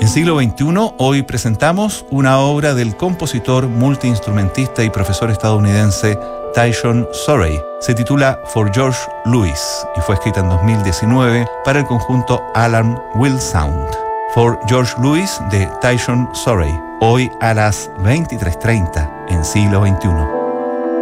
En siglo XXI, hoy presentamos una obra del compositor, multiinstrumentista y profesor estadounidense Tyson Surrey. Se titula For George Lewis y fue escrita en 2019 para el conjunto Alarm Will Sound. For George Lewis de Tyson Surrey, hoy a las 23:30 en siglo XXI.